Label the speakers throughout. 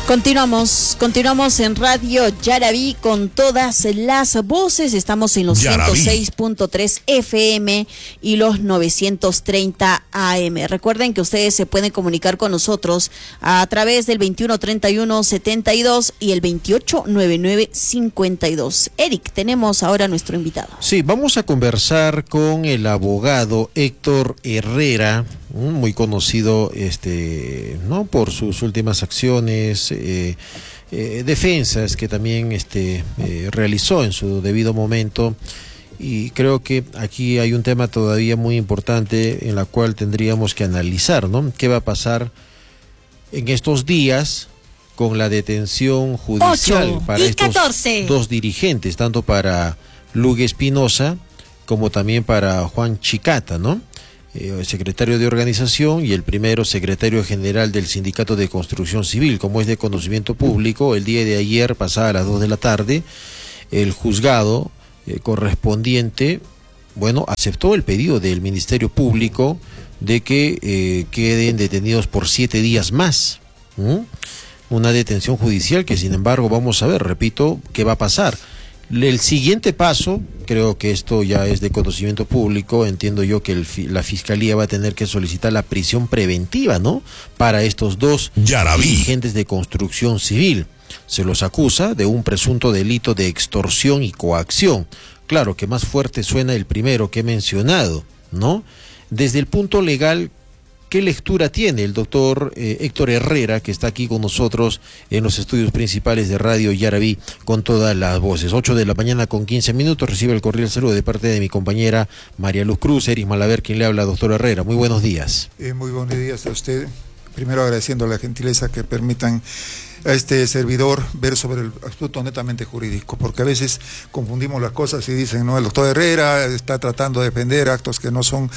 Speaker 1: Continuamos en Radio Yaraví con todas las voces. Estamos en los 106.3 FM y los 930 AM. Recuerden que ustedes se pueden comunicar con nosotros a través del 2131-72 y el 2899-52. Eric, tenemos ahora a nuestro invitado.
Speaker 2: Sí, vamos a conversar con el abogado Héctor Herrera, muy conocido ¿no? por sus últimas acciones, defensas que también realizó en su debido momento, y creo que aquí hay un tema todavía muy importante en la cual tendríamos que analizar, ¿no? ¿Qué va a pasar en estos días con la detención judicial para estos 2 dirigentes, tanto para Lugue Espinosa como también para Juan Chicata, ¿no? El secretario de organización y el primero secretario general del Sindicato de Construcción Civil? Como es de conocimiento público, el día de ayer, pasada las 2 de la tarde, el juzgado correspondiente, aceptó el pedido del Ministerio Público de que queden detenidos por 7 días más. Una detención judicial que, sin embargo, vamos a ver, repito, qué va a pasar. El siguiente paso, creo que esto ya es de conocimiento público, entiendo yo que la Fiscalía va a tener que solicitar la prisión preventiva, ¿no? Para estos 2 dirigentes de construcción civil. Se los acusa de un presunto delito de extorsión y coacción. Claro que más fuerte suena el primero que he mencionado, ¿no? Desde el punto legal, ¿qué lectura tiene el doctor Héctor Herrera, que está aquí con nosotros en los estudios principales de Radio Yaraví con todas las voces? 8 de la mañana con 15 minutos, recibe el cordial saludo de parte de mi compañera María Luz Cruz, Eris Malaver, quien le habla, doctor Herrera. Muy buenos días.
Speaker 3: Muy buenos días a usted. Primero agradeciendo la gentileza que permitan a este servidor ver sobre el asunto netamente jurídico, porque a veces confundimos las cosas y dicen, no, el doctor Herrera está tratando de defender actos que no son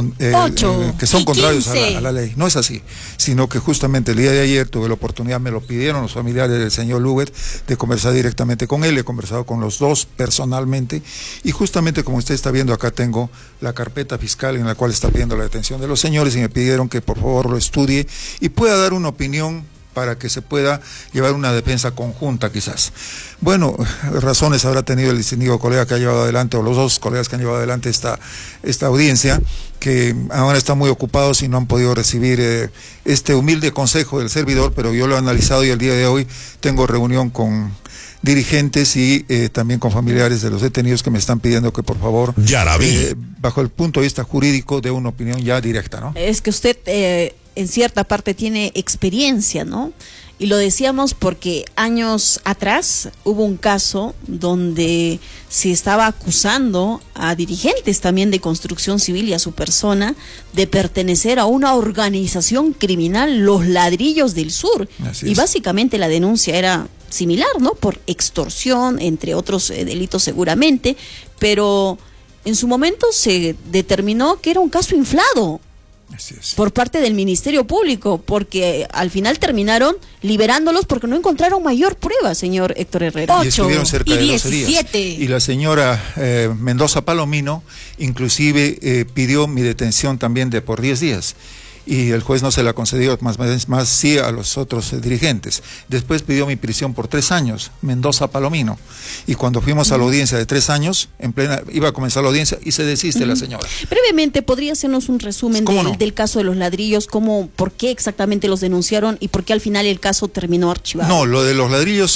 Speaker 3: que son contrarios a la ley. No es así, sino que justamente el día de ayer tuve la oportunidad, me lo pidieron los familiares del señor Luguet, de conversar directamente con él. He conversado con los 2 personalmente, y justamente como usted está viendo, acá tengo la carpeta fiscal en la cual está pidiendo la detención de los señores, y me pidieron que por favor lo estudie y pueda dar una opinión para que se pueda llevar una defensa conjunta, quizás. Bueno, razones habrá tenido el distinguido colega que ha llevado adelante, o los 2 colegas que han llevado adelante esta audiencia, que ahora están muy ocupados y no han podido recibir este humilde consejo del servidor, pero yo lo he analizado y el día de hoy tengo reunión con dirigentes y también con familiares de los detenidos que me están pidiendo que por favor, bajo el punto de vista jurídico, dé una opinión ya directa, ¿no?
Speaker 1: Es que usted en cierta parte tiene experiencia, ¿no? Y lo decíamos porque años atrás hubo un caso donde se estaba acusando a dirigentes también de construcción civil y a su persona de pertenecer a una organización criminal, Los Ladrillos del Sur. Y básicamente la denuncia era similar, ¿no? Por extorsión, entre otros delitos seguramente, pero en su momento se determinó que era un caso inflado por parte del Ministerio Público, porque al final terminaron liberándolos porque no encontraron mayor prueba, señor Héctor Herrera.
Speaker 3: 8 y estuvieron cerca de 17. Y la señora Mendoza Palomino inclusive pidió mi detención también por 10 días. Y el juez no se la concedió, más sí a los otros dirigentes. Después pidió mi prisión por 3 años, Mendoza Palomino. Y cuando fuimos a la audiencia de 3 años, iba a comenzar la audiencia y se desiste la señora.
Speaker 1: Brevemente, ¿podría hacernos un resumen del caso de los ladrillos? ¿Por qué exactamente los denunciaron y por qué al final el caso terminó archivado?
Speaker 3: No, lo de los ladrillos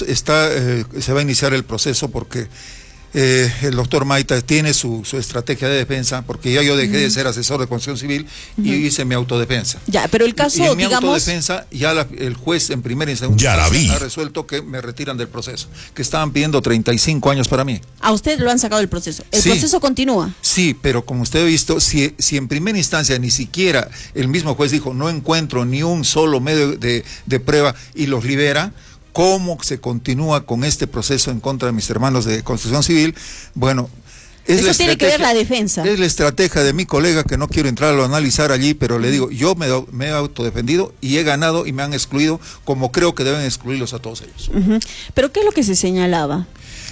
Speaker 3: se va a iniciar el proceso porque el doctor Maita tiene su estrategia de defensa, porque ya yo dejé de ser asesor de construcción civil y hice mi autodefensa.
Speaker 1: Ya, pero el caso,
Speaker 3: y en mi autodefensa, ya el juez en primera y segunda instancia ha resuelto que me retiran del proceso, que estaban pidiendo 35 años para mí.
Speaker 1: ¿A usted lo han sacado del proceso? ¿El proceso continúa?
Speaker 3: Sí, pero como usted ha visto, si en primera instancia ni siquiera el mismo juez dijo, no encuentro ni un solo medio de prueba y los libera, ¿cómo se continúa con este proceso en contra de mis hermanos de construcción civil? Bueno,
Speaker 1: eso tiene que ver la defensa.
Speaker 3: Es la estrategia de mi colega, que no quiero entrarlo a analizar allí, pero le digo, yo me he autodefendido y he ganado y me han excluido, como creo que deben excluirlos a todos ellos.
Speaker 1: ¿Pero qué es lo que se señalaba?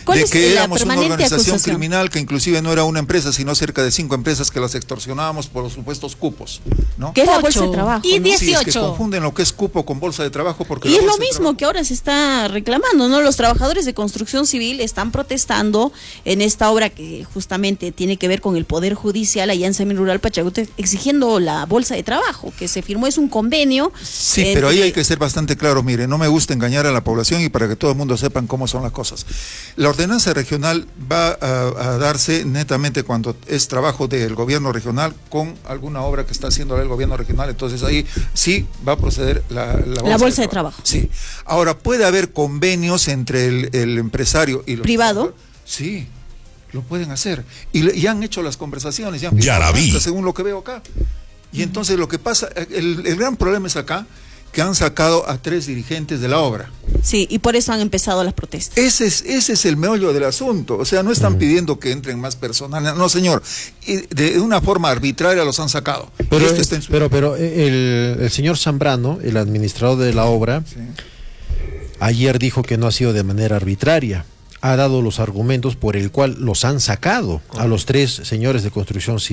Speaker 1: ¿Cuál
Speaker 3: de
Speaker 1: es
Speaker 3: que
Speaker 1: la
Speaker 3: éramos una
Speaker 1: permanente
Speaker 3: organización
Speaker 1: acusación?
Speaker 3: criminal que inclusive no era una empresa, sino cerca de 5 empresas que las extorsionábamos por los supuestos cupos, ¿no?
Speaker 1: Que es la
Speaker 4: Ocho.
Speaker 1: bolsa de trabajo.
Speaker 4: Y
Speaker 1: ¿no?
Speaker 4: 10.
Speaker 3: Sí, es que
Speaker 4: 18.
Speaker 3: confunden lo que es cupo con bolsa de trabajo porque
Speaker 1: Y
Speaker 3: la
Speaker 1: es lo
Speaker 3: bolsa de
Speaker 1: mismo
Speaker 3: trabajo-
Speaker 1: que ahora se está reclamando, ¿no? Los trabajadores de construcción civil están protestando en esta obra que justamente tiene que ver con el Poder Judicial allá en Semirural Pachacute, exigiendo la bolsa de trabajo, que se firmó, es un convenio.
Speaker 3: Sí, pero ahí hay que ser bastante claro. Mire, no me gusta engañar a la población y para que todo el mundo sepan cómo son las cosas. La ordenanza regional va a darse netamente cuando es trabajo del gobierno regional con alguna obra que está haciendo el gobierno regional, entonces ahí sí va a proceder la
Speaker 1: bolsa de trabajo.
Speaker 3: Sí. Ahora, ¿puede haber convenios entre el empresario y los
Speaker 1: ¿Privado?
Speaker 3: Sí, lo pueden hacer. Y han hecho las conversaciones, ya han
Speaker 5: Ya la vi.
Speaker 3: según lo que veo acá. Y entonces lo que pasa, el gran problema es acá, que han sacado a 3 dirigentes de la obra.
Speaker 1: Sí, y por eso han empezado las protestas.
Speaker 3: Ese es el meollo del asunto. O sea, no están pidiendo que entren más personal. No, señor. Y de una forma arbitraria los han sacado.
Speaker 2: Pero,
Speaker 3: Y esto está en su-
Speaker 2: pero el señor Zambrano, el administrador de la obra,
Speaker 3: Sí.
Speaker 2: ayer dijo que no ha sido de manera arbitraria. Ha dado los argumentos por el cual los han sacado a los 3 señores de construcción civil.